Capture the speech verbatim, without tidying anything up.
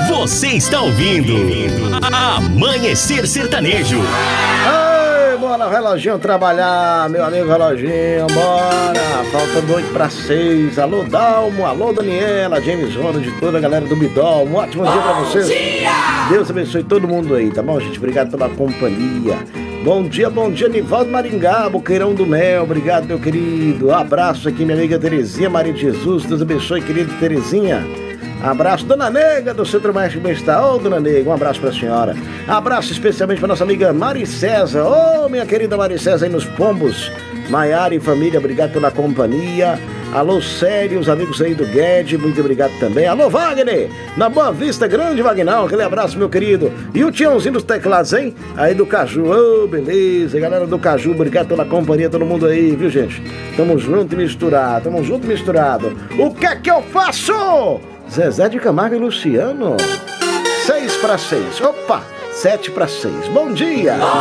Você está ouvindo Amanhecer Sertanejo. Ai, bora, reloginho, trabalhar, meu amigo reloginho, bora. Faltando oito para seis. Alô, Dalmo, alô, Daniela, James Ronald, toda a galera do Bidol. Um ótimo dia pra vocês. Dia! Deus abençoe todo mundo aí, tá bom, gente? Obrigado pela companhia. Bom dia, bom dia, Nivaldo Maringá, Boqueirão do Mel, obrigado, meu querido. Abraço aqui, minha amiga Terezinha, Maria de Jesus, Deus abençoe, querida Terezinha. Abraço, Dona Nega, do Centro Médico Bem-Estar. Ô, Dona Nega, um abraço pra senhora. Abraço especialmente pra nossa amiga Mari César. Ô, minha querida Mari César aí nos Pombos. Maiara e família, obrigado pela companhia. Alô, Sério, os amigos aí do Guedes, muito obrigado também. Alô, Wagner, na Boa Vista, grande Vagnão, aquele abraço, meu querido. E o Tiãozinho dos teclados, hein? Aí do Caju, ô, oh, beleza, galera do Caju, obrigado pela companhia, todo mundo aí, viu, gente? Tamo junto e misturado, tamo junto e misturado. O que é que eu faço? Zezé de Camargo e Luciano. Seis para seis, opa, sete para seis, bom dia.